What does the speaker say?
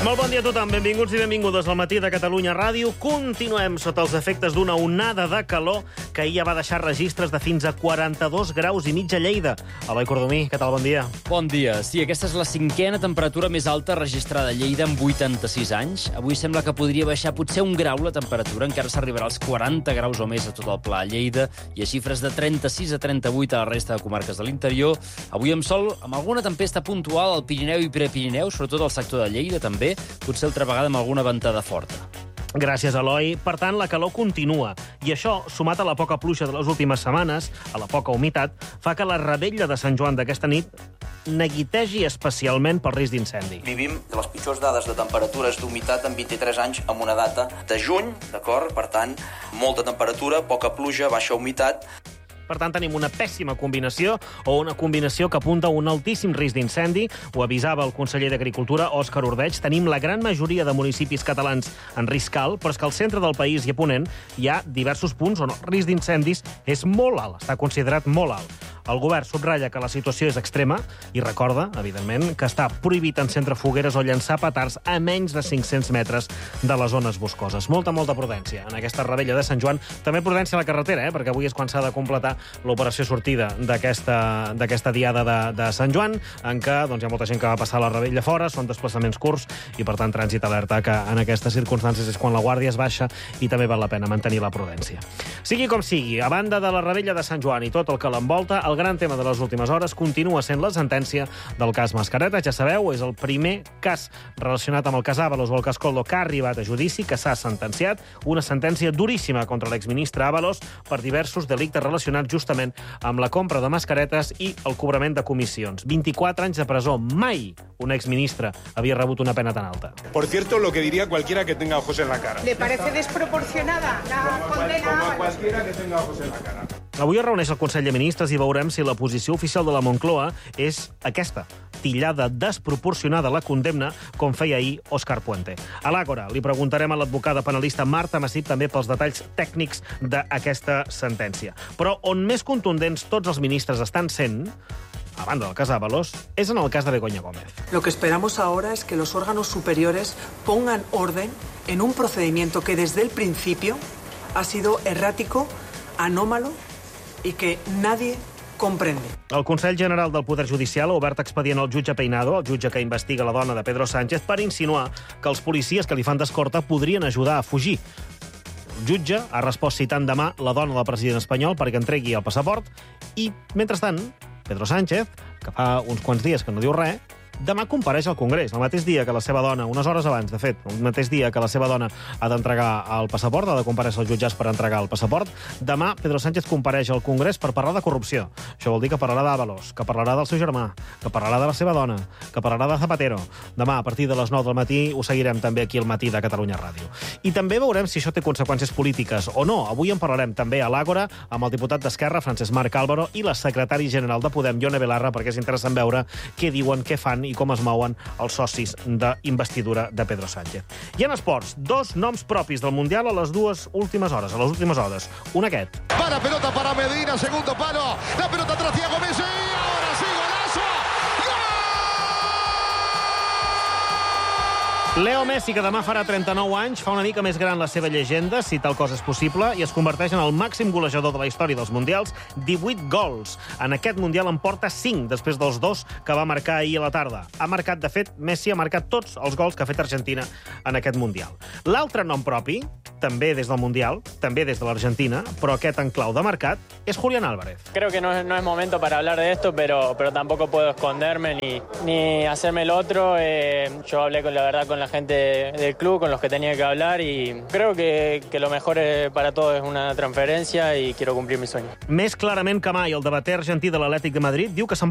Molt bon dia a tothom, benvinguts i benvingudes al Matí de Catalunya Ràdio. Continuem sota els efectes d'una onada de calor que ahir ja va deixar registres de fins a 42 graus i mig a Lleida. Eloi Cordomí, què tal, bon dia? Bon dia. Sí, aquesta és la cinquena temperatura més alta registrada a Lleida en 86 anys. Avui sembla que podria baixar potser un grau la temperatura, encara s'arribarà als 40 graus o més a tot el pla a Lleida i a xifres de 36 a 38 a la resta de comarques de l'interior. Avui amb sol, amb alguna tempesta puntual al Pirineu i Prepirineu, sobretot al sector de Lleida també, potser altra vegada amb alguna ventada forta. Gràcies, Eloi. Per tant, la calor continua. I això, sumat a la poca pluja de les últimes setmanes, a la poca humitat, fa que la revetlla de Sant Joan d'aquesta nit neguitegi especialment pel risc d'incendi. Vivim de les pitjors dades de temperatures d'humitat en 23 anys amb una data de juny, d'acord? Per tant, molta temperatura, poca pluja, baixa humitat. Per tant, tenim una pèssima combinació o una combinació que apunta a un altíssim risc d'incendi. Ho avisava el conseller d'Agricultura, Òscar Ordeig. Tenim la gran majoria de municipis catalans en risc alt, però és que al centre del país i a Ponent hi ha diversos punts on el risc d'incendis és molt alt, està considerat molt alt. El govern subratlla que la situació és extrema i recorda, evidentment, que està prohibit encendre fogueres o llançar petards a menys de 500 metres de les zones boscoses. Molta prudència en aquesta revetlla de Sant Joan. També prudència a la carretera, perquè avui és quan s'ha de completar l'operació sortida d'aquesta diada de Sant Joan, en què hi ha molta gent que va passar la revetlla fora, són desplaçaments curts i, per tant, trànsit alerta, que en aquestes circumstàncies és quan la guàrdia es baixa i també val la pena mantenir la prudència. Sigui com sigui, a banda de la revetlla de Sant Joan i tot el que l'envolta, el gran tema de les últimes hores continua sent la sentència del cas Mascareta. Ja sabeu, és el primer cas relacionat amb el cas Ábalos o el cas Koldo que ha arribat a judici, que s'ha sentenciat, una sentència duríssima contra l'exministre Ábalos per diversos delictes relacionats justament amb la compra de mascaretes i el cobrament de comissions. 24 anys de presó. Mai un exministre havia rebut una pena tan alta. Por cierto, lo que diría cualquiera que tenga ojos en la cara. ¿Le parece desproporcionada la condena? Como cualquiera que tenga ojos en la cara. Avui es reuneix el Consell de Ministres i veurem si la posició oficial de la Moncloa és aquesta, tillada desproporcionada la condemna, com feia ahir Òscar Puente. A l'Àgora li preguntarem a l'advocada penalista Marta Massip també pels detalls tècnics d'aquesta sentència. Però on més contundents tots els ministres estan sent, a banda del cas Ábalos, és en el cas de Begoña Gómez. Lo que esperamos ahora es que los órganos superiores pongan orden en un procedimiento que desde el principio ha sido errático, anómalo i que nadie comprende. El Consell General del Poder Judicial ha obert expedient al jutge Peinado, el jutge que investiga la dona de Pedro Sánchez, per insinuar que els policies que li fan d'escorta podrien ajudar a fugir. El jutge ha respost citant demà la dona del president espanyol perquè entregui el passaport i, mentrestant, Pedro Sánchez, que fa uns quants dies que no diu res, demà compareix al Congrés, el mateix dia que la seva dona, unes hores abans, de fet, el mateix dia que la seva dona ha d'entregar el passaport, ha de comparèixer als jutjats per entregar el passaport. Demà Pedro Sánchez compareix al Congrés per parlar de corrupció. Això vol dir que parlarà d'Ábalos, que parlarà del seu germà, que parlarà de la seva dona, que parlarà de Zapatero. Demà, a partir de les 9 del matí, ho seguirem també aquí al Matí de Catalunya Ràdio. I també veurem si això té conseqüències polítiques o no. Avui en parlarem també a l'Àgora amb el diputat d'Esquerra, Francesc Marc Álvaro, i la secretària general de Podem, Ione Belarra, perquè és interessant veure què diuen, què fan i com es mouen els socis d'investidura de Pedro Sánchez. I en esports, dos noms propis del Mundial a les últimes hores. Un aquest. Para pelota para Medina, segundo palo. La pelota atrás Thiago Messi. Ahora sí, golazo. Leo Messi, que demà farà 39 anys, fa una mica més gran la seva llegenda, si tal cosa és possible, i es converteix en el màxim golejador de la història dels Mundials, 18 gols. En aquest Mundial en porta 5, després dels 2 que va marcar ahir a la tarda. Ha marcat, de fet, Messi ha marcat tots els gols que ha fet Argentina en aquest Mundial. L'altre nom propi, també des del Mundial, també des de l'Argentina, però aquest en clau de mercat, és Julián Álvarez. Creo que no es momento para hablar de esto, pero tampoco puedo esconderme ni hacerme el otro. Yo hablé con la gente del club, con los que tenía que hablar, y creo que lo mejor para todos es una transferencia y quiero cumplir mi sueño. Més clarament que mai, el debater argentí de l'Atlètic de Madrid diu que se'n